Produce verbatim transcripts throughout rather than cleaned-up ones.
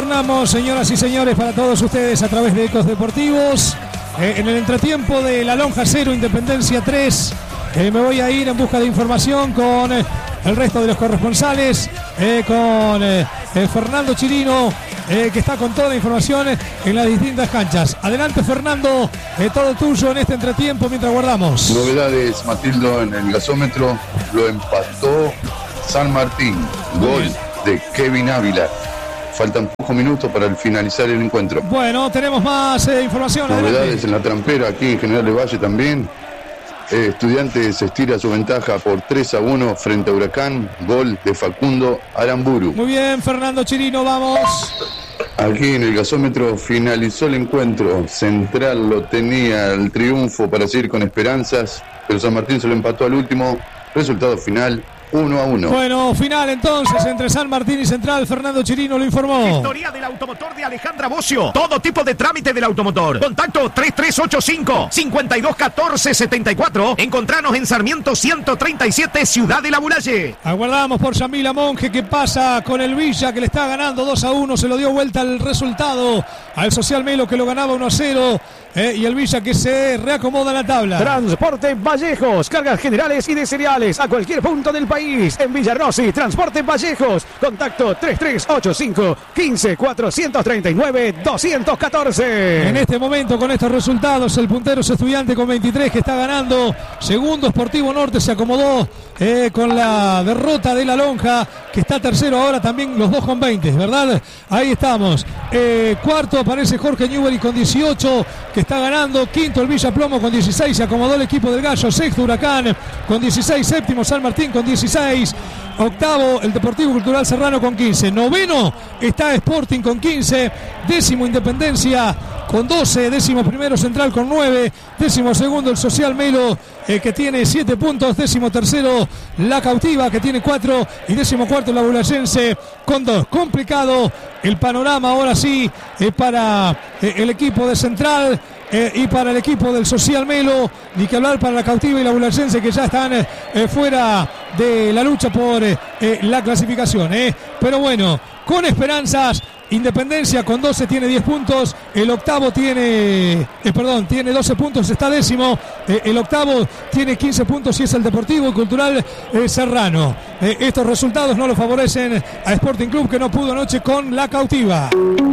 Retornamos, señoras y señores, para todos ustedes a través de Ecos Deportivos. Eh, en el entretiempo de La Lonja cero, Independencia tres. Eh, me voy a ir en busca de información con eh, el resto de los corresponsales, eh, con eh, eh, Fernando Chirino, eh, que está con toda la información en las distintas canchas. Adelante, Fernando, eh, todo tuyo en este entretiempo mientras guardamos. Novedades, Matildo, en el gasómetro lo empató San Martín, gol de Kevin Ávila. Faltan pocos minutos para finalizar el encuentro. Bueno, tenemos más eh, información. Novedades adelante. en la trampera, aquí en General de Valle también. Eh, Estudiantes estira su ventaja por tres a uno frente a Huracán. Gol de Facundo Aramburu. Muy bien, Fernando Chirino, vamos. Aquí en el gasómetro finalizó el encuentro. Central lo tenía el triunfo para seguir con esperanzas, pero San Martín se lo empató al último. Resultado final, uno a uno. Bueno, final entonces entre San Martín y Central. Fernando Chirino lo informó. Historia del automotor de Alejandra Bocio. Todo tipo de trámite del automotor. Contacto tres tres ocho cinco, cinco dos uno cuatro siete cuatro. Encontranos en Sarmiento ciento treinta y siete, Ciudad de la Bulaye. Aguardamos por Yamila Monge, que pasa con el Villa, que le está ganando dos a uno. Se lo dio vuelta el resultado al Social Melo, que lo ganaba uno a cero. Eh, y el Villa que se reacomoda en la tabla. Transporte Vallejos, cargas generales y de cereales a cualquier punto del país. En Villarrossi, Transporte Vallejos. Contacto tres tres ocho cinco, quince, cuatrocientos treinta y nueve, doscientos catorce. En este momento, con estos resultados, el puntero es Estudiante con veintitrés, que está ganando. Segundo, Sportivo Norte se acomodó eh, con la derrota de La Lonja, que está tercero ahora también, los dos con veinte, ¿verdad? Ahí estamos. Eh, cuarto aparece Jorge Newbery con dieciocho, que está ganando. Quinto, el Villa Plomo con dieciséis, se acomodó el equipo del Gallo. Sexto, Huracán con dieciséis. Séptimo, San Martín con dieciséis. Octavo, el Deportivo Cultural Serrano con quince. Noveno está Sporting con quince. Décimo, Independencia con doce. Décimo primero, Central con nueve. Décimo segundo, el Social Melo, eh, que tiene siete puntos. Décimo tercero, La Cautiva, que tiene cuatro. Y décimo cuarto, la Bulayense con dos. Complicado el panorama ahora sí eh, para eh, el equipo de Central. Eh, y para el equipo del Social Melo, ni que hablar para La Cautiva y la Bulayense, que ya están eh, fuera de la lucha por eh, eh, la clasificación. Eh. Pero bueno, con esperanzas. Independencia con doce tiene diez puntos. El octavo tiene, eh, perdón, tiene doce puntos, está décimo. Eh, el octavo tiene quince puntos y es el Deportivo Cultural eh, Serrano. Eh, estos resultados no lo favorecen a Sporting Club, que no pudo anoche con La Cautiva.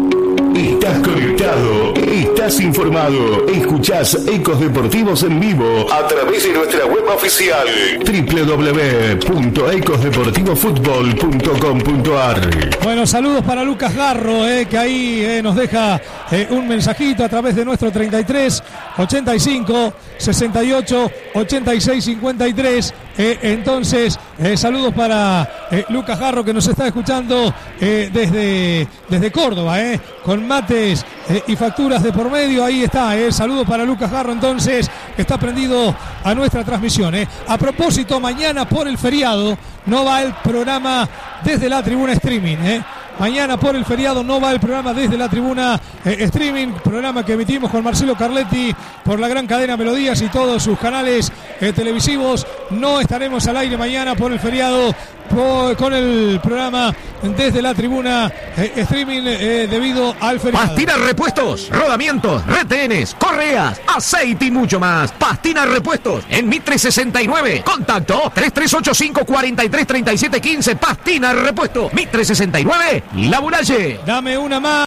Estás conectado, estás informado, escuchás Ecos Deportivos en vivo a través de nuestra web oficial doble u doble u doble u punto ecos deportivo fútbol punto com punto a r. Bueno, saludos para Lucas Garro, eh, que ahí eh, nos deja eh, un mensajito a través de nuestro treinta y tres, ochenta y cinco, sesenta y ocho, ochenta y seis, cincuenta y tres. Eh, entonces, eh, saludos para eh, Lucas Garro, que nos está escuchando eh, desde, desde Córdoba, eh, con mates eh, y facturas de por medio. Ahí está, eh, saludos para Lucas Garro, entonces, que está prendido a nuestra transmisión. Eh. A propósito, mañana por el feriado no va el programa desde la tribuna streaming, eh. Mañana por el feriado no va el programa desde la tribuna eh, streaming, programa que emitimos con Marcelo Carletti por la gran cadena Melodías y todos sus canales eh, televisivos. No estaremos al aire mañana por el feriado por, con el programa desde la tribuna eh, streaming eh, debido al feriado. Pastina Repuestos, rodamientos, retenes, correas, aceite y mucho más. Pastina Repuestos en Mitre sesenta y nueve. Contacto tres tres ocho cinco, cuatro tres, tres siete uno cinco. Pastina Repuestos, Mitre sesenta y nueve. La Bulaye. Dame una más.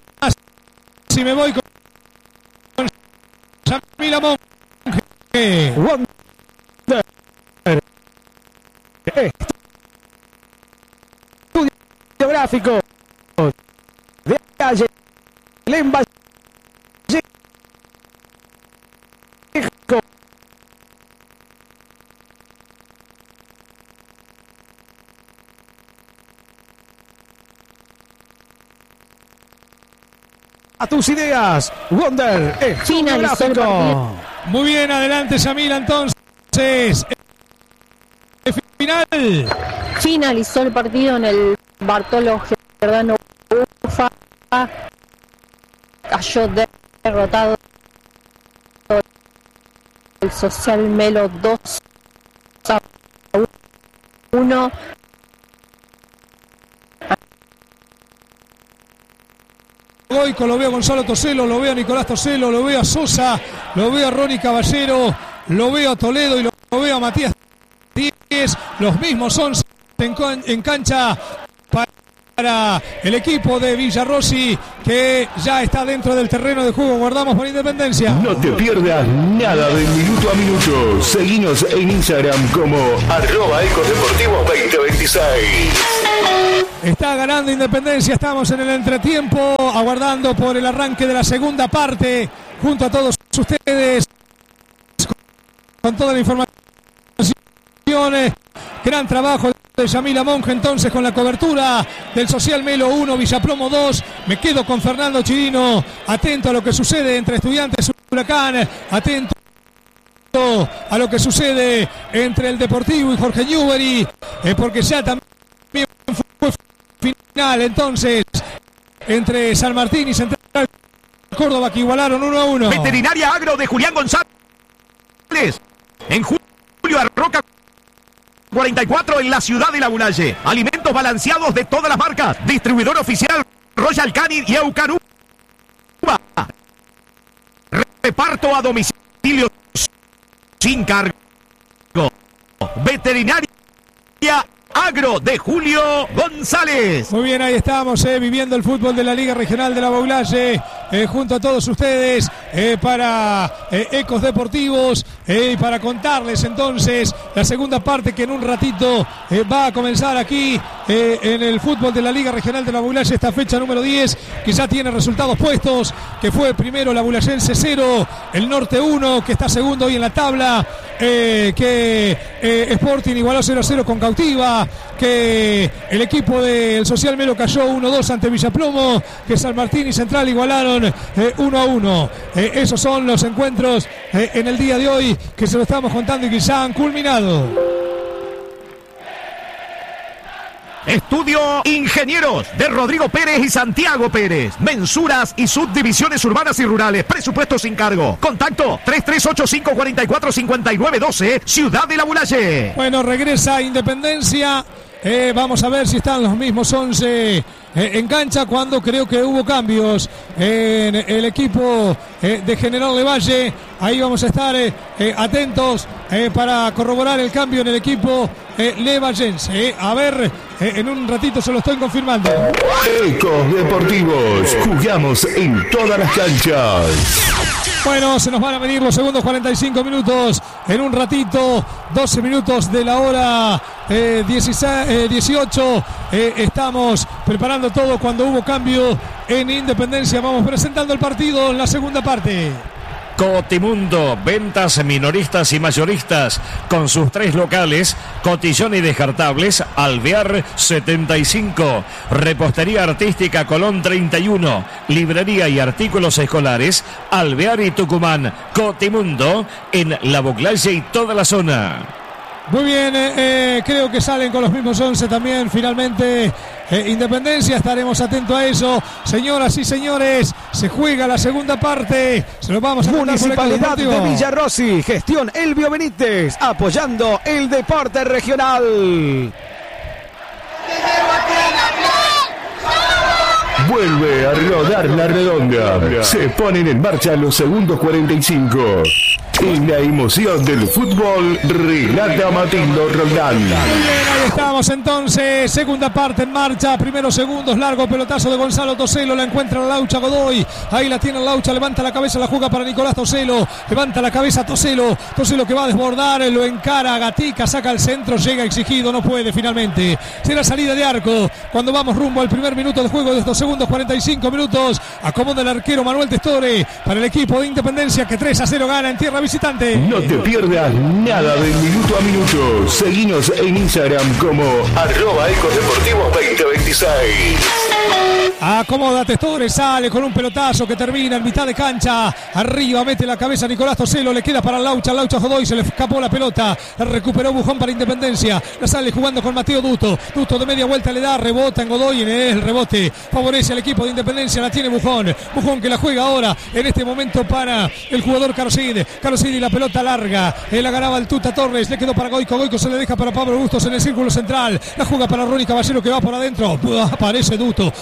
Si me voy con Yamila Monge. Wonder. Estudio gráfico de calle en Vallejo. A tus ideas, Wonder, estudio gráfico. Muy bien, adelante Yamila, entonces. Final. Finalizó el partido en el Bartolo Giordano Ufa. Cayó derrotado el Social Melo dos a uno. Goico, lo veo a Gonzalo Toselo, lo veo a Nicolás Toselo, lo veo a Sosa, lo veo a Ronnie Caballero, lo veo a Toledo y lo, lo veo a Matías Díez. Los mismos once en, en cancha para el equipo de Villarrossi, que ya está dentro del terreno de juego. Guardamos por Independencia. No te pierdas nada de minuto a minuto. Seguinos en Instagram como arroba Ecos Deportivos veinte veintiséis. Está ganando Independencia, estamos en el entretiempo, aguardando por el arranque de la segunda parte, junto a todos ustedes, con toda la información. Gran trabajo de Yamila Monge entonces con la cobertura del Social Melo uno, Villaplomo dos. Me quedo con Fernando Chirino, atento a lo que sucede entre Estudiantes y Huracán, atento a lo que sucede entre el Deportivo y Jorge Newbery, eh, porque ya también fue final entonces entre San Martín y Central Córdoba, que igualaron uno a uno. Veterinaria Agro de Julián González. En Julio Arroca cuarenta y cuatro en la ciudad de Lagunalle. Alimentos balanceados de todas las marcas. Distribuidor oficial Royal Canin y Eucanuba. Reparto a domicilio sin cargo. Veterinaria Agro de Julio González. Muy bien, ahí estamos eh, viviendo el fútbol de la Liga Regional de la Bauglaye, eh, junto a todos ustedes eh, para eh, Ecos Deportivos eh, y para contarles entonces la segunda parte que en un ratito eh, va a comenzar aquí eh, en el fútbol de la Liga Regional de la Bauglaye, esta fecha número diez, que ya tiene resultados puestos, que fue primero la Bauglayense cero, el Norte uno, que está segundo hoy en la tabla, eh, que eh, Sporting igualó cero a cero con Cautiva, que el equipo del Social Melo cayó uno a dos ante Villaplomo, que San Martín y Central igualaron eh, uno a uno. Eh, esos son los encuentros eh, en el día de hoy que se lo estamos contando y que ya han culminado. Estudio Ingenieros de Rodrigo Pérez y Santiago Pérez. Mensuras y subdivisiones urbanas y rurales. Presupuesto sin cargo. Contacto tres tres ocho cinco cuatro cuatro cinco nueve uno dos, Ciudad de Lagunalle. Bueno, regresa Independencia. Eh, vamos a ver si están los mismos once eh, en cancha, cuando creo que hubo cambios en el equipo eh, de General Levalle. Ahí vamos a estar eh, eh, atentos eh, para corroborar el cambio en el equipo eh, levallense. Eh. A ver, eh, en un ratito se lo estoy confirmando. Ecos Deportivos, jugamos en todas las canchas. Bueno, se nos van a venir los segundos cuarenta y cinco minutos. En un ratito, doce minutos de la hora eh, dieciséis, eh, dieciocho. Eh, estamos preparando todo cuando hubo cambio en Independencia. Vamos presentando el partido en la segunda parte. Cotimundo, ventas minoristas y mayoristas, con sus tres locales, Cotillón y Descartables, Alvear setenta y cinco, Repostería Artística Colón treinta y uno, Librería y Artículos Escolares, Alvear y Tucumán. Cotimundo, en La Bauglaye y toda la zona. Muy bien, eh, eh, creo que salen con los mismos once también finalmente eh, Independencia, estaremos atentos a eso. Señoras y señores, se juega la segunda parte, se lo vamos a contar. Municipalidad de Villarrossi, gestión Elvio Benítez, apoyando el deporte regional. Vuelve a rodar la redonda. Se ponen en marcha los segundos cuarenta y cinco. En la emoción del fútbol, relata Matildo Roldán. Muy bien, ahí estamos entonces, segunda parte en marcha, primeros segundos, largo pelotazo de Gonzalo Toselo, la encuentra la Laucha Godoy, ahí la tiene la Laucha, levanta la cabeza, la juega para Nicolás Toselo, levanta la cabeza Toselo, Toselo que va a desbordar, lo encara, Gatica, saca al centro, llega exigido, no puede finalmente, será salida de arco, cuando vamos rumbo al primer minuto de juego de estos segundos cuarenta y cinco minutos, acomoda el arquero Manuel Testore para el equipo de Independencia, que tres a cero gana en tierra visitante. No te pierdas nada de minuto a minuto. Seguinos en Instagram como arroba Ecos Deportivos veinte veintiséis. Acomoda Testore, sale con un pelotazo que termina en mitad de cancha. Arriba mete la cabeza Nicolás Toselo, le queda para Laucha, Laucha Godoy, se le escapó la pelota. La recuperó Bujón para Independencia. La sale jugando con Mateo Duto. Duto de media vuelta le da, rebota en Godoy, en el rebote favorece al equipo de Independencia, la tiene Bujón. Bujón que la juega ahora en este momento para el jugador Carocid. Carocid y la pelota larga, él la ganaba el Tuta Torres, le quedó para Goico, Goico se le deja para Pablo Bustos en el círculo central, la juega para Ronnie Caballero que va por adentro, aparece Duto, para arriba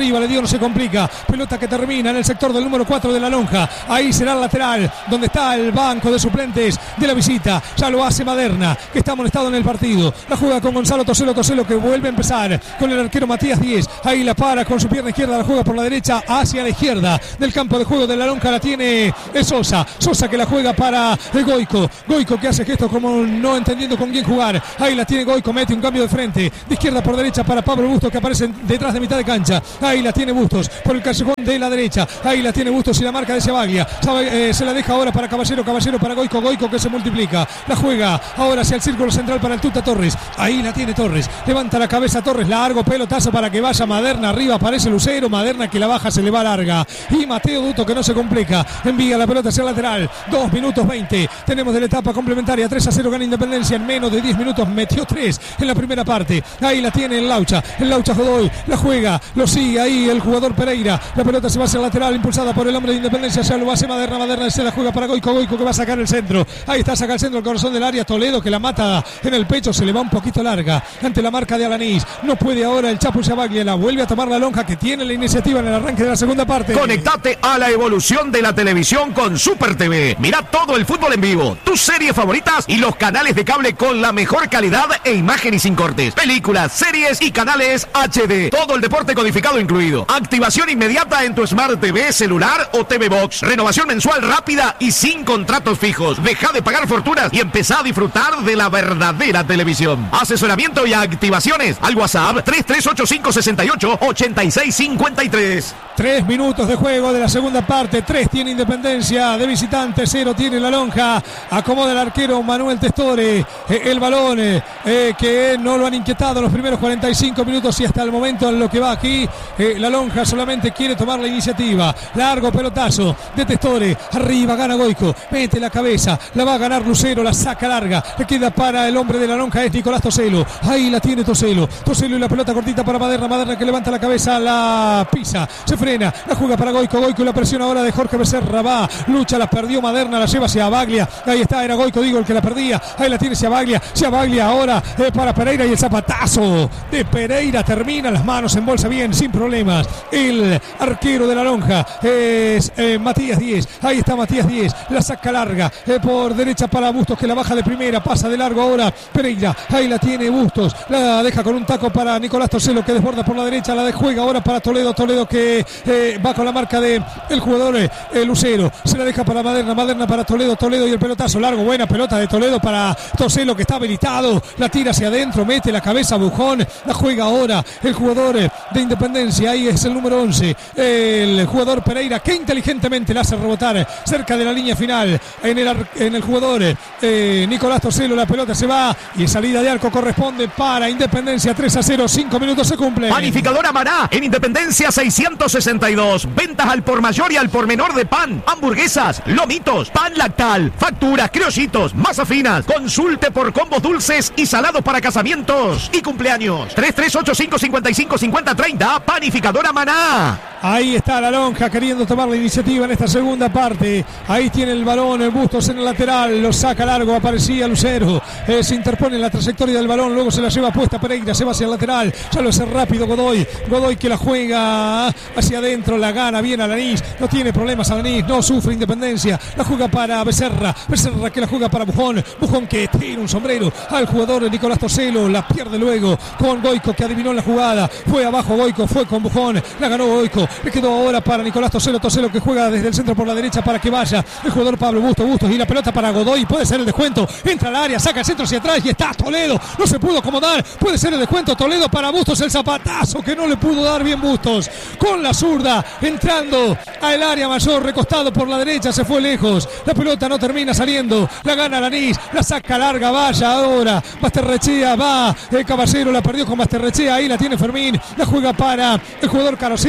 arriba, le dio, no se complica. Pelota que termina en el sector del número cuatro de la lonja. Ahí será el lateral, donde está el banco de suplentes de la visita. Ya lo hace Maderna, que está amonestado en el partido. La juega con Gonzalo Toselo, Toselo que vuelve a empezar con el arquero Matías Díez. Ahí la para con su pierna izquierda, la juega por la derecha hacia la izquierda del campo de juego de la lonja. La tiene Sosa, Sosa que la juega para el Goico. Goico que hace gestos como no entendiendo con quién jugar. Ahí la tiene Goico, mete un cambio de frente, de izquierda por derecha para Pablo Bustos, que aparece detrás de mitad de cancha. Ahí la tiene Bustos por el callejón de la derecha. Ahí la tiene Bustos y la marca de Ciabaglia. Eh, se la deja ahora para Caballero, Caballero para Goico, Goico que se multiplica. La juega ahora hacia el círculo central para el Tuta Torres. Ahí la tiene Torres. Levanta la cabeza Torres, largo pelotazo para que vaya Maderna. Arriba aparece Lucero, Maderna que la baja, se le va larga. Y Mateo Duto que no se complica. Envía la pelota hacia el lateral. dos minutos veinte. Tenemos de la etapa complementaria. tres a cero gana Independencia en menos de diez minutos. Metió tres en la primera parte. Ahí la tiene el Laucha. El Laucha Godoy la juega. Lo sigue ahí el jugador Pereira. La pelota se va hacia el lateral, impulsada por el hombre de Independencia. Ya lo hace Maderna. Maderna se la juega para Goico. Goico que va a sacar el centro. Ahí está, saca el centro, el corazón del área. Toledo que la mata en el pecho. Se le va un poquito larga ante la marca de Alanís. No puede ahora el Chapu Ciabaglia. La vuelve a tomar la lonja, que tiene la iniciativa en el arranque de la segunda parte. Conectate a la evolución de la televisión con Super T V. Mira todo el fútbol en vivo, tus series favoritas y los canales de cable con la mejor calidad e imagen y sin cortes. Películas, series y canales H D. Todo el deporte codificado incluido. Activación inmediata en tu Smart T V, celular o T V Box. Renovación mensual rápida y sin contratos fijos. Deja de pagar fortunas y empezá a disfrutar de la verdadera televisión. Asesoramiento y activaciones al WhatsApp tres tres ocho cinco seis ocho ocho seis cinco tres. Tres minutos de juego de la segunda parte. Tres tiene Independencia de visitante, cero tiene la lonja. Acomoda el arquero Manuel Testore eh, el balón eh, que no lo han inquietado los primeros cuarenta y cinco minutos, y hasta el momento en lo que va aquí eh, la lonja solamente quiere tomar la iniciativa. Largo pelotazo de Testore, arriba gana Goico, mete la cabeza, la va a ganar Lucero, la saca larga, le queda para el hombre de la lonja, es Nicolás Toselo. Ahí la tiene Toselo, Toselo y la pelota cortita para Maderna, Maderna que levanta la cabeza, la pisa, se frena, la juega para Goico, Goico la presión ahora de Jorge Becerra, va, lucha, la perdió Maderna, la lleva hacia Baglia, ahí está, era Goico, digo, el que la perdía, ahí la tiene Ciabaglia, Ciabaglia ahora eh, para Pereira, y el zapatazo de Pereira termina, las manos en bolsa bien, sin problemas, el arquero de la lonja es eh, Matías Díez, ahí está Matías Díez, la saca larga, eh, por derecha para Bustos que la baja de primera, pasa de largo ahora Pereira, ahí la tiene Bustos, la deja con un taco para Nicolás Toselo que desborda por la derecha, la de juega ahora para Toledo, Toledo que eh, va con la marca de el jugador eh, Lucero, se la deja para Maderna, Maderna para Toledo, Toledo y el pelotazo largo, buena pelota de Toledo para Toselo que está habilitado, la tira hacia adentro, mete la cabeza Bujón, la juega ahora el jugador eh, de Independencia, ahí es el número once, el jugador Pereira que inteligentemente la hace rebotar cerca de la línea final en el, en el jugador eh, Nicolás Toselo, la pelota se va y salida de arco corresponde para Independencia. Tres a cero, cinco minutos se cumplen. Panificadora Maná en Independencia seiscientos sesenta y dos, ventas al por mayor y al por menor de pan, hamburguesas, lomitos, pan lactal, facturas, criollitos, masa finas. Consulte por combos dulces y salados para casamientos y cumpleaños. tres tres ocho cinco cinco cinco cinco cero tres cero, Panificadora Maná. Ahí está la lonja queriendo tomar la iniciativa en esta segunda parte. Ahí tiene el balón, el Bustos en el lateral, lo saca largo, aparecía Lucero, eh, se interpone en la trayectoria del balón, luego se la lleva puesta Pereira, se va hacia el lateral, ya lo hace rápido Godoy, Godoy que la juega hacia adentro, la gana bien Alanís, no tiene problemas Alanís, no sufre Independencia, la juega para Becerra, Becerra que la juega para Bujón, Bujón que tiene un sombrero al jugador de Nicolás Toselo, la pierde luego con Goico que adivinó la jugada, fue abajo Goico, fue con Bujón, la ganó Goico, le quedó ahora para Nicolás Toselo, Toselo que juega desde el centro por la derecha para que vaya el jugador Pablo Bustos, Bustos y la pelota para Godoy, puede ser el descuento, entra al área, saca el centro hacia atrás y está Toledo, no se pudo acomodar, puede ser el descuento, Toledo para Bustos, el zapatazo que no le pudo dar bien Bustos, con la zurda, entrando al área mayor, recostado por la derecha, se fue lejos, la pelota no termina saliendo, la gana Alanís, la saca larga, vaya ahora, Basterrechea va, el Caballero la perdió con Basterrechea, ahí la tiene Fermín, la juega para el jugador Carosid, pelota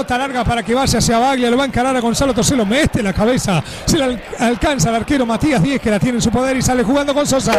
pelota larga para que vaya hacia Baglia, lo va a encarar a Gonzalo Toselo, mete la cabeza, se la al- alcanza el arquero Matías Díez, que la tiene en su poder y sale jugando con Sosa.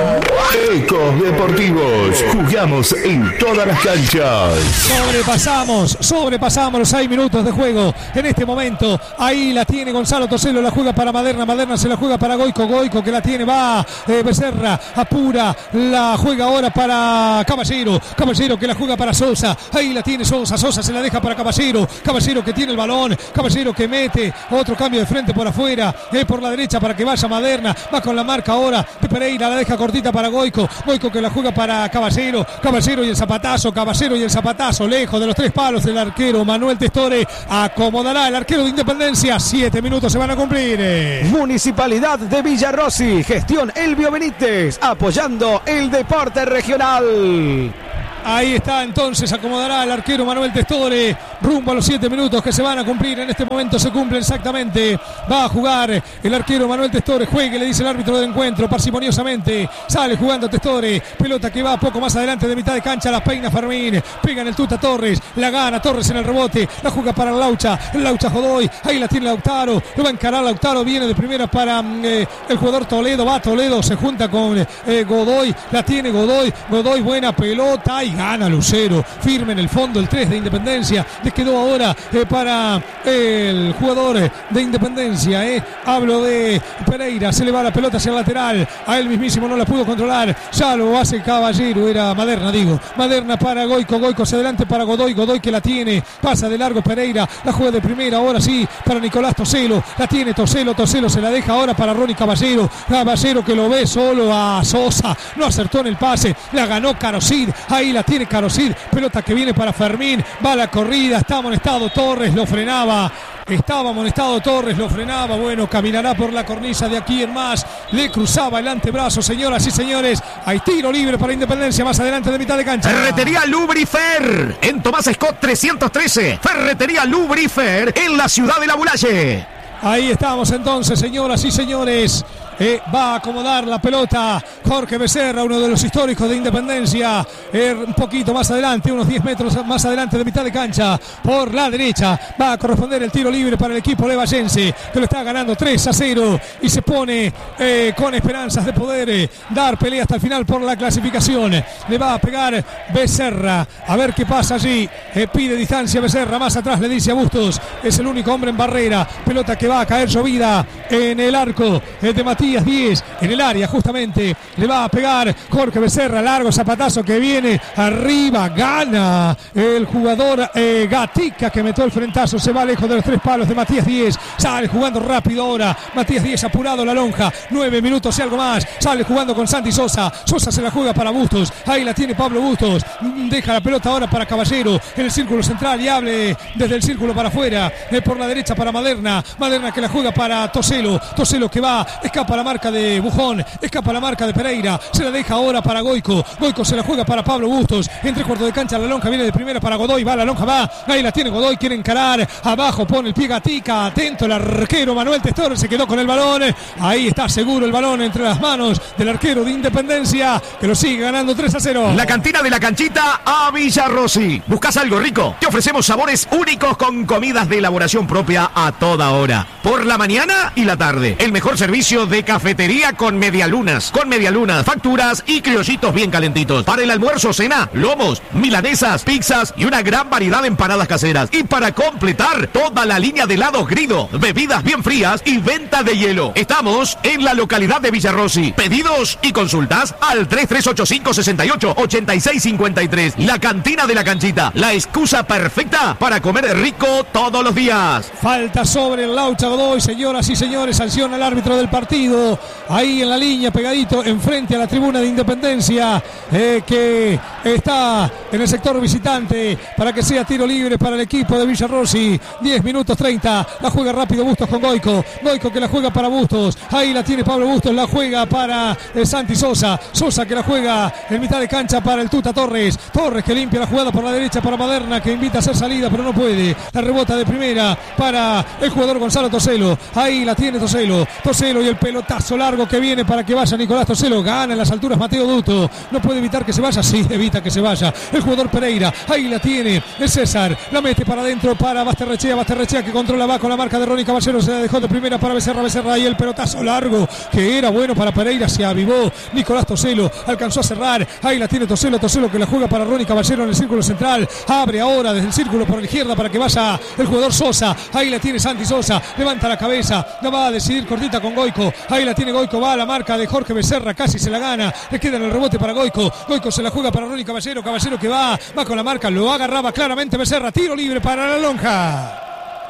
Ecos Deportivos, jugamos en todas las canchas. Sobrepasamos, sobrepasamos los seis minutos de juego en este momento. Ahí la tiene Gonzalo Toselo, la juega para Maderna, Maderna se la juega para Goico, Goico que la tiene, va eh, Becerra, apura, la juega ahora para Caballero, Caballero que la juega para Sosa, ahí la tiene Sosa, Sosa se la deja para Caballero, Caballero que tiene el balón, Caballero que mete otro cambio de frente por afuera, eh, por la derecha para que vaya Maderna, va con la marca ahora de Pereira, la deja cortita para Goico, Goico que la juega para Caballero, Caballero y el zapatazo, Caballero y el zapatazo, lejos de los tres palos del arquero Manuel Testore, acomodará el arquero de Independencia, siete minutos se van a cumplir. eh. Municipalidad de Villarrossi, gestión Elvio Benítez, apoyando el deporte regional. Ahí está, entonces acomodará el arquero Manuel Testore rumbo a los siete minutos que se van a cumplir. En este momento se cumplen exactamente. Va a jugar el arquero Manuel Testore. Juegue, le dice el árbitro del encuentro, parsimoniosamente. Sale jugando Testore. Pelota que va poco más adelante de mitad de cancha. La peina Fermín. Pega en el tuta Torres. La gana Torres en el rebote. La juega para Laucha. Laucha Godoy. Ahí la tiene Lautaro. Lo va a encarar Lautaro. Viene de primera para eh, el jugador Toledo. Va Toledo. Se junta con eh, Godoy. La tiene Godoy. Godoy, buena pelota. Y gana Lucero, firme en el fondo el tres de Independencia. Le quedó ahora eh, para el jugador de Independencia. Eh. Hablo de Pereira, se le va la pelota hacia el lateral. A él mismísimo no la pudo controlar. Ya lo hace Caballero, era Maderna, digo. Maderna para Goico, Goico hacia adelante para Godoy, Godoy que la tiene. Pasa de largo Pereira, la juega de primera, ahora sí, para Nicolás Toselo. La tiene Toselo, Toselo se la deja ahora para Ronnie Caballero. Caballero que lo ve solo a Sosa. No acertó en el pase, la ganó Carosid. Ahí la tiene Carosid, pelota que viene para Fermín, va a la corrida, está amonestado Torres, lo frenaba, estaba amonestado Torres, lo frenaba, bueno, caminará por la cornisa de aquí en más, le cruzaba el antebrazo, señoras y señores, hay tiro libre para Independencia, más adelante de mitad de cancha. Ferretería Lubrifer, en Tomás Scott trescientos trece, Ferretería Lubrifer, en la ciudad de La Bulaye. Ahí estamos entonces, señoras y señores. Eh, va a acomodar la pelota Jorge Becerra, uno de los históricos de Independencia, eh, un poquito más adelante, unos diez metros más adelante de mitad de cancha, por la derecha, va a corresponder el tiro libre para el equipo levallense, que lo está ganando tres a cero y se pone eh, con esperanzas de poder eh, dar pelea hasta el final por la clasificación. Le va a pegar Becerra, a ver qué pasa allí, eh, pide distancia Becerra, más atrás le dice a Bustos, es el único hombre en barrera, pelota que va a caer llovida en el arco eh, de Matías Díez, en el área justamente, le va a pegar Jorge Becerra, largo zapatazo que viene arriba, gana el jugador eh, Gatica, que metió el frentazo, se va lejos de los tres palos de Matías Díez, sale jugando rápido ahora, Matías Díez apurado la lonja, nueve minutos y algo más, sale jugando con Santi Sosa, Sosa se la juega para Bustos, ahí la tiene Pablo Bustos, deja la pelota ahora para Caballero, en el círculo central y hable desde el círculo para afuera, eh, por la derecha para Maderna, Maderna que la juega para Toselo, Toselo que va, escapa la marca de Bujón, escapa la marca de Pereira, se la deja ahora para Goico, Goico se la juega para Pablo Bustos, entre cuarto de cancha la lonja, viene de primera para Godoy, va la lonja, va, ahí la tiene Godoy, quiere encarar, abajo pone el pie Gatica, atento el arquero Manuel Testore, se quedó con el balón, ahí está seguro el balón entre las manos del arquero de Independencia, que lo sigue ganando tres a cero. La cantina de la canchita a Villarrossi. ¿Buscas algo rico? Te ofrecemos sabores únicos con comidas de elaboración propia a toda hora, por la mañana y la tarde. El mejor servicio de cafetería con medialunas, con medialunas, facturas y criollitos bien calentitos. Para el almuerzo, cena, lomos, milanesas, pizzas y una gran variedad de empanadas caseras. Y para completar, toda la línea de helados Grido, bebidas bien frías y venta de hielo. Estamos en la localidad de Villarrossi. Pedidos y consultas al tres tres ocho cinco, seis ocho, ocho seis cinco tres. La cantina de la canchita, la excusa perfecta para comer rico todos los días. Falta sobre el Laucha Godoy, señoras y señores, sanciona el árbitro del partido. Ahí en la línea, pegadito, enfrente a la tribuna de Independencia, eh, que está en el sector visitante, para que sea tiro libre para el equipo de Villarrossi. diez minutos treinta, la juega rápido Bustos con Goico, Goico que la juega para Bustos, ahí la tiene Pablo Bustos, la juega para eh, Santi Sosa, Sosa que la juega en mitad de cancha para el Tuta Torres, Torres que limpia la jugada por la derecha para Maderna, que invita a hacer salida pero no puede, la rebota de primera para el jugador Gonzalo Toselo, ahí la tiene Toselo, Toselo y el pelotón pelotazo largo que viene para que vaya Nicolás Toselo. Gana en las alturas Mateo Duto. No puede evitar que se vaya. Sí, evita que se vaya. El jugador Pereira. Ahí la tiene. El César. La mete para adentro para Basterrechea. Basterrechea que controla. Va con la marca de Ronnie Caballero. Se la dejó de primera para Becerra. Becerra. Y el pelotazo largo que era bueno para Pereira. Se avivó. Nicolás Toselo. Alcanzó a cerrar. Ahí la tiene Toselo. Toselo que la juega para Ronnie Caballero en el círculo central. Abre ahora desde el círculo por la izquierda para que vaya el jugador Sosa. Ahí la tiene Santi Sosa. Levanta la cabeza. La va a decidir cortita con Goico. Ahí la tiene Goico. Va a la marca de Jorge Becerra. Casi se la gana. Le queda en el rebote para Goico. Goico se la juega para Ronnie Caballero. Caballero que va. Va con la marca. Lo agarraba claramente Becerra. Tiro libre para la lonja.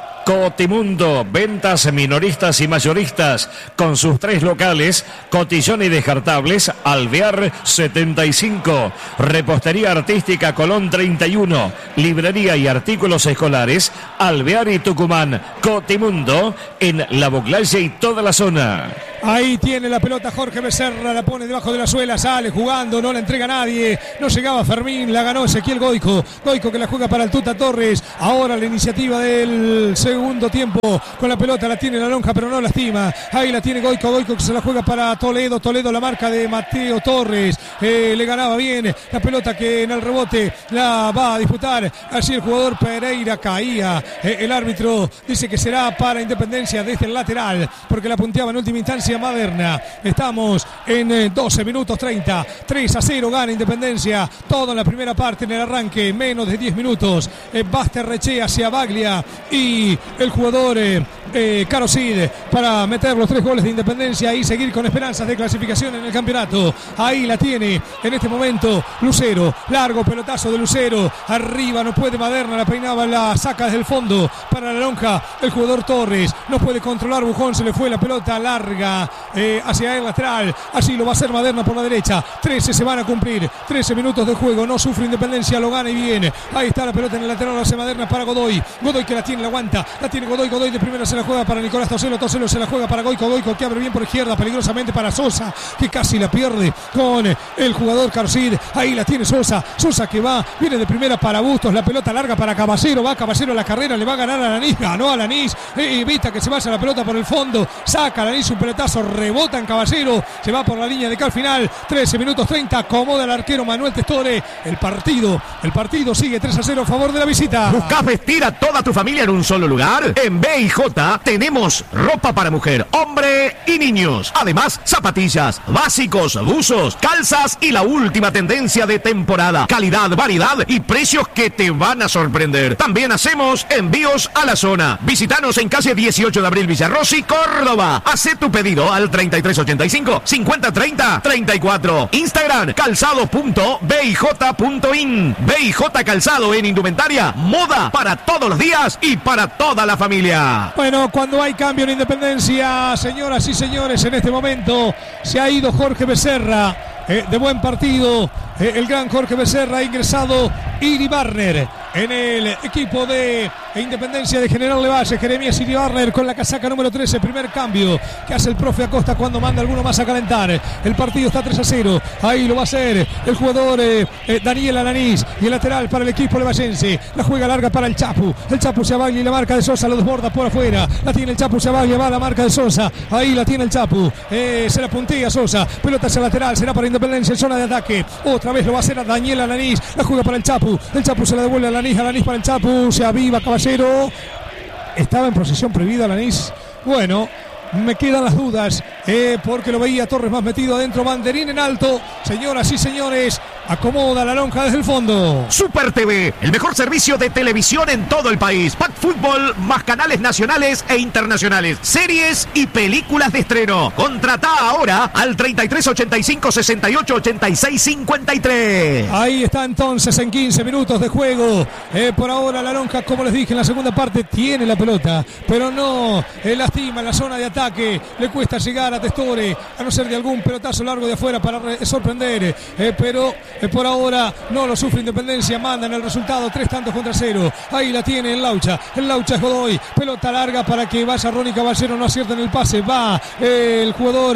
Cotimundo, ventas minoristas y mayoristas, con sus tres locales, Cotillón y Descartables, Alvear setenta y cinco, Repostería Artística Colón treinta y uno, Librería y Artículos Escolares, Alvear y Tucumán. Cotimundo, en La Boclaye y toda la zona. Ahí tiene la pelota Jorge Becerra, la pone debajo de la suela, sale jugando, no la entrega a nadie, no llegaba Fermín, la ganó Ezequiel Goico, Goico que la juega para el Tuta Torres. Ahora la iniciativa del segundo tiempo, con la pelota la tiene la lonja pero no lastima. Ahí la tiene Goico, Goico que se la juega para Toledo, Toledo la marca de Mateo Torres, eh, le ganaba bien la pelota que en el rebote la va a disputar, así el jugador Pereira caía, eh, el árbitro dice que será para Independencia desde el lateral, porque la punteaba en última instancia Maderna. Estamos en eh, doce minutos treinta, tres a cero gana Independencia, todo en la primera parte, en el arranque, menos de diez minutos. eh, Basterrechea hacia Baglia y el jugador eh, eh, Caro Cid para meter los tres goles de Independencia y seguir con esperanzas de clasificación en el campeonato. Ahí la tiene en este momento Lucero, largo pelotazo de Lucero, arriba no puede Maderna, la peinaba, la saca desde el fondo para la lonja, el jugador Torres no puede controlar Bujón, se le fue la pelota larga eh, hacia el lateral, así lo va a hacer Maderna por la derecha. Trece se van a cumplir, trece minutos de juego, no sufre Independencia, lo gana y viene. Ahí está la pelota en el lateral, hace Maderna para Godoy, Godoy que la tiene, la aguanta, la tiene Godoy, Godoy de primera se la juega para Nicolás Toselo, Toselo se la juega para Goico, Goico que abre bien por izquierda, peligrosamente para Sosa, que casi la pierde con el jugador Carcid. Ahí la tiene Sosa, Sosa que va, viene de primera para Bustos, la pelota larga para Caballero, va Caballero a la carrera, le va a ganar a Lanís, ganó a Lanís, eh, evita que se vaya la pelota por el fondo, saca a Lanís un pelotazo, rebota en Caballero, se va por la línea de cal final, trece minutos treinta, acomoda el arquero Manuel Testore, el partido, el partido sigue tres a cero a favor de la visita. ¿Buscas vestir a toda tu familia en un solo lugar? En B y J tenemos ropa para mujer, hombre y niños. Además, zapatillas, básicos, buzos, calzas y la última tendencia de temporada. Calidad, variedad y precios que te van a sorprender. También hacemos envíos a la zona. Visítanos en calle dieciocho de abril, Villarrossi, Córdoba. Hacé tu pedido al treinta y tres ochenta y cinco, cincuenta treinta, treinta y cuatro. Instagram, calzado punto b i j punto in. B y J Calzado en indumentaria, moda para todos los días y para toda la familia. Bueno, cuando hay cambio en Independencia, señoras y señores, en este momento se ha ido Jorge Becerra, eh, de buen partido, eh, el gran Jorge Becerra, ha ingresado Iribarner en el equipo de Independencia de General Levalle. Jeremías Iribarner con la casaca número trece, primer cambio que hace el profe Acosta cuando manda alguno más a calentar. El partido está tres a cero, ahí lo va a hacer el jugador eh, eh, Daniel Alanís, y el lateral para el equipo levallense, la juega larga para el Chapu, el Chapu se abaglia y la marca de Sosa lo desborda por afuera, la tiene el Chapu, se abaglia, va a la marca de Sosa, ahí la tiene el Chapu, eh, se la puntea Sosa, pelota hacia el lateral, será para Independencia en zona de ataque, otra vez lo va a hacer a Daniel Alanís, la juega para el Chapu, el Chapu se la devuelve a Alanís, Alanís para el Chapu, se aviva Caballero, estaba en posesión prohibida Alanís, bueno, me quedan las dudas, eh, porque lo veía Torres más metido adentro, banderín en alto, señoras y señores, acomoda la lonja desde el fondo. Super T V, el mejor servicio de televisión en todo el país. Pack Fútbol, más canales nacionales e internacionales, series y películas de estreno. Contratá ahora al treinta y tres ochenta y cinco sesenta y ocho ochenta y seis cincuenta y tres. Ahí está entonces en quince minutos de juego. Eh, por ahora la lonja, como les dije en la segunda parte, tiene la pelota, pero no eh, lastima en la zona de ataque. Le cuesta llegar a Testore, a no ser de algún pelotazo largo de afuera para re- sorprender, eh, pero eh, por ahora no lo sufre Independencia, mandan el resultado, tres tantos contra cero. Ahí la tiene el Laucha, el Laucha es Godoy, pelota larga para que vaya Ronnie Caballero, no acierta en el pase, va eh, el jugador eh,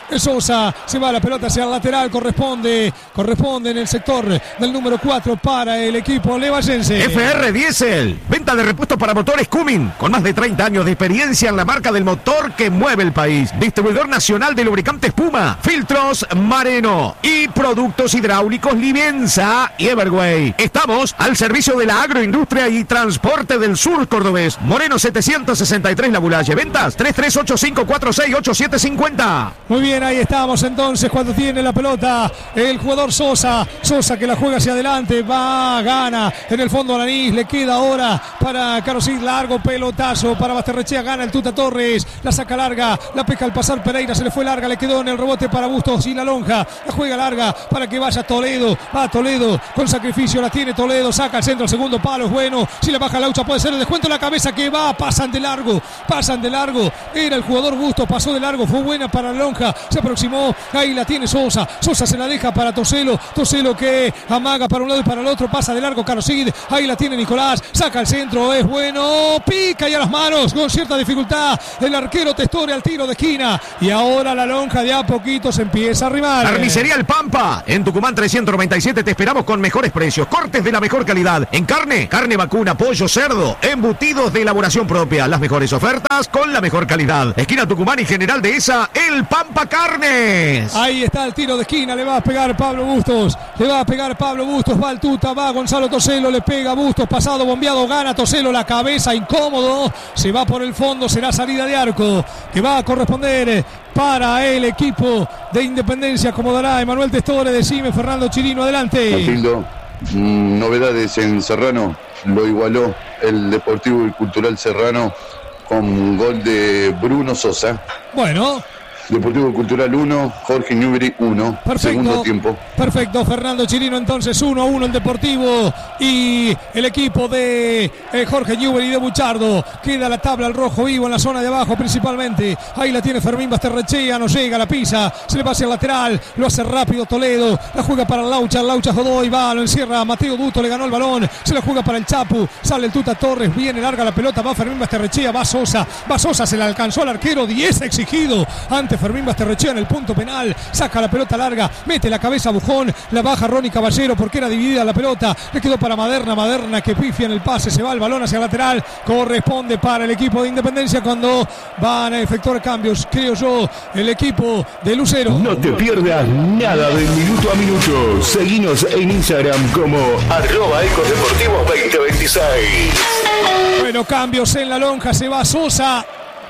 Es Sosa, se va la pelota hacia el lateral, corresponde, corresponde en el sector del número cuatro para el equipo levallense. F R Diesel, venta de repuestos para motores Cummins, con más de treinta años de experiencia en la marca del motor que mueve el país. Distribuidor nacional de lubricantes Puma, filtros Mareno y productos hidráulicos Livenza y Everway. Estamos al servicio de la agroindustria y transporte del sur cordobés. Moreno setecientos sesenta y tres La Bulaye. Ventas tres tres ocho cinco cuatro seis ocho siete cinco cero. Muy bien, ahí estamos entonces cuando tiene la pelota el jugador Sosa. Sosa que la juega hacia adelante, va, gana en el fondo Alanís, le queda ahora para Carosí, largo pelotazo para Basterrechea, gana el Tuta Torres, la saca larga, la pesca al pasar Pereira, se le fue larga, le quedó en el rebote para Bustos y la lonja, la juega larga para que vaya Toledo, va Toledo con sacrificio, la tiene Toledo, saca al centro, segundo palo, es bueno, si le baja Laucha puede ser el descuento en la cabeza que va, pasan de largo, pasan de largo, era el jugador Bustos, pasó de largo, fue buena para la lonja, se aproximó, ahí la tiene Sosa, Sosa se la deja para Toselo, Toselo que amaga para un lado y para el otro, pasa de largo Carocid, ahí la tiene Nicolás, saca al centro, es bueno, pica y a las manos, con cierta dificultad, el arquero Testore al tiro de esquina, y ahora la lonja de a poquito se empieza a arrimar. Carnicería El Pampa, en Tucumán trescientos noventa y siete te esperamos con mejores precios, cortes de la mejor calidad, en carne, carne vacuna, pollo, cerdo, embutidos de elaboración propia, las mejores ofertas con la mejor calidad. Esquina Tucumán y General Dehesa, El Pampa Carnes. Ahí está el tiro de esquina, le va a pegar Pablo Bustos, le va a pegar Pablo Bustos, va al Tuta, va Gonzalo Toselo, le pega Bustos, pasado bombeado, gana Toselo, la cabeza incómodo, se va por el fondo, será salida de arco, que va a corresponder para el equipo de Independencia, como dará Emanuel Testore, decime Fernando Chirino, adelante. Matildo, mm, novedades en Serrano, lo igualó el Deportivo y Cultural Serrano con un gol de Bruno Sosa. Bueno. Deportivo Cultural uno, Jorge Newbery uno. Perfecto. Segundo tiempo. Perfecto, Fernando Chirino, entonces uno a uno el Deportivo y el equipo de eh, Jorge Newbery de Buchardo. Queda la tabla al rojo vivo en la zona de abajo principalmente. Ahí la tiene Fermín Basterrechea, no llega, la pisa, se le va hacia el lateral, lo hace rápido Toledo, la juega para Laucha, Laucha Godoy, va, lo encierra Mateo Duto, le ganó el balón, se la juega para el Chapu, sale el Tuta Torres, viene larga la pelota, va Fermín Basterrechea, va Sosa, va Sosa, se la alcanzó al arquero, diez exigido ante Fermín Basterrechea en el punto penal, saca la pelota larga, mete la cabeza a Bujón, la baja Ronnie Caballero porque era dividida la pelota, le quedó para Maderna, Maderna que pifia en el pase, se va el balón hacia el lateral, corresponde para el equipo de Independencia cuando van a efectuar cambios, creo yo, el equipo de Lucero. No te pierdas nada de minuto a minuto, seguinos en Instagram como arroba Ecos Deportivos veinte veintiséis. Bueno, cambios en la lonja, se va Sosa,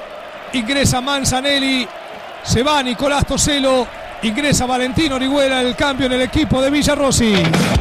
ingresa Manzanelli, se va Nicolás Toselo, ingresa Valentino Orihuela, el cambio en el equipo de Villarrossi.